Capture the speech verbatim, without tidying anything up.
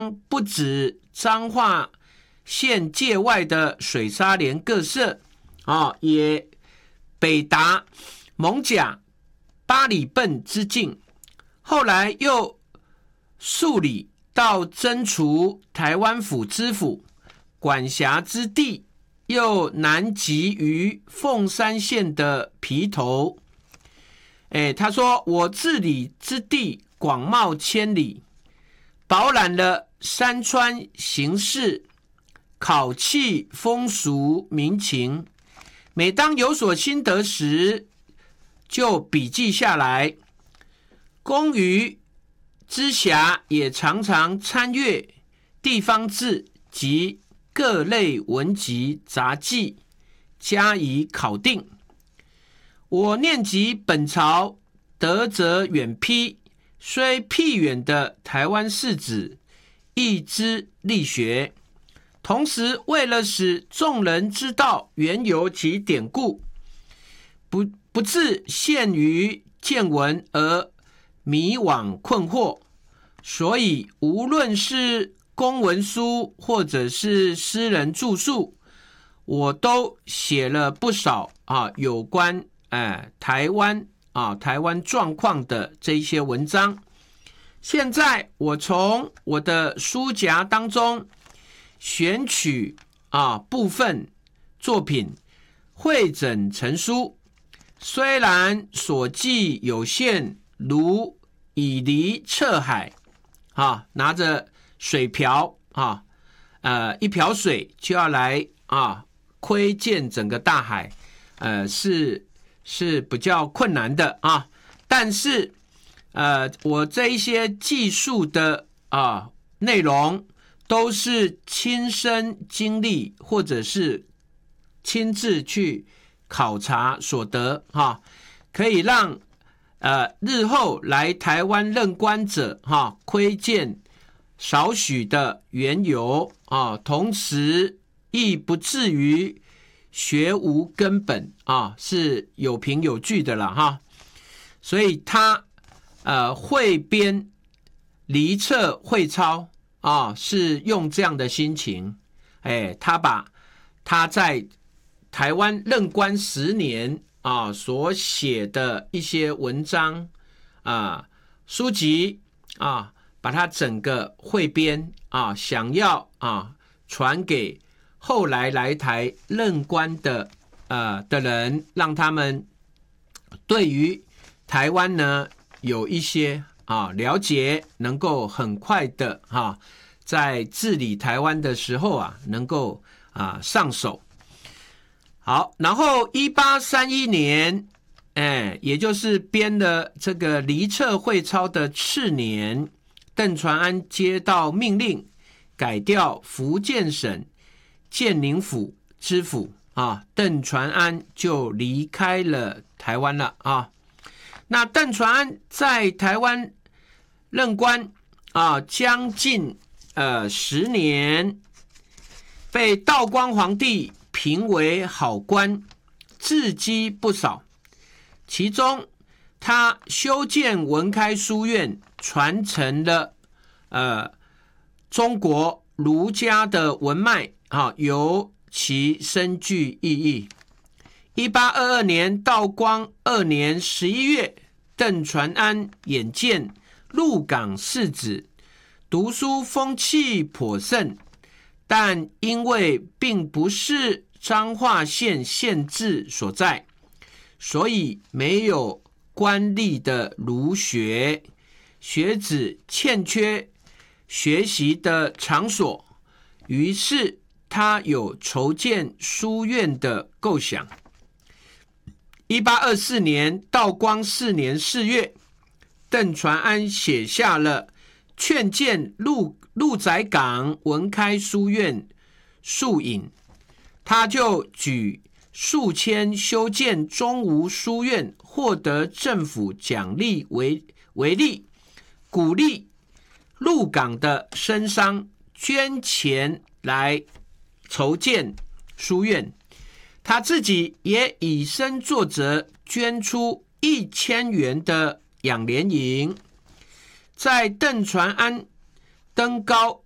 不止彰化县界外的水沙连各社啊，也北达艋舺八里奔之境，后来又数里到征除台湾府知府管辖之地，又南及于凤山县的埤头。哎，他说：“我治理之地广袤千里，饱览了山川形势、考气风俗民情。每当有所心得时，就笔记下来。公余之暇也常常参阅地方志及各类文集杂记，加以考定。我念及本朝德则远披，虽僻远的台湾世子，亦之力学。同时，为了使众人知道缘由及典故，不不致陷于见闻而迷惘困惑，所以无论是公文书或者是私人著述，我都写了不少啊有关哎台湾啊台湾状况的这一些文章。现在我从我的书夹当中选取啊部分作品汇整成书，虽然所记有限，如以离侧海啊，拿着水瓢啊，呃，一瓢水就要来啊窥见整个大海，呃，是是比较困难的啊。但是，呃，我这一些技术的啊内容，都是亲身经历或者是亲自去考察所得哈，可以让呃日后来台湾任官者哈窥见少许的缘由啊，同时亦不至于学无根本啊，是有凭有据的了哈。所以他呃汇编离册汇抄啊，是用这样的心情，哎，他把他在台湾任官十年啊所写的一些文章啊书籍啊，把它整个汇编啊，想要啊传给后来来台任官的呃的人，让他们对于台湾呢有一些啊了解，能够很快的哈、啊，在治理台湾的时候啊，能够啊上手。好，然后一八三一年，哎，也就是编了这个离册汇抄的次年，邓传安接到命令，改调福建省建宁府知府啊，邓传安就离开了台湾了啊。那邓传安在台湾任官啊，将近呃十年，被道光皇帝评为好官，字迹不少。其中，他修建文开书院，传承了呃中国儒家的文脉啊，尤其深具意义。一八二二年，道光二年十一月，邓传安眼见鹿港世子读书风气颇盛，但因为并不是彰化县县治所在，所以没有官吏的儒学，学子欠缺学习的场所，于是他有筹建书院的构想。一八二四年，道光四年四月，邓传安写下了劝建鹿鹿仔港文开书院述引，他就举数千修建中吴书院获得政府奖励为为例，鼓励鹿港的绅商捐钱来筹建书院。他自己也以身作则，捐出一千元的养廉银。在邓传安登高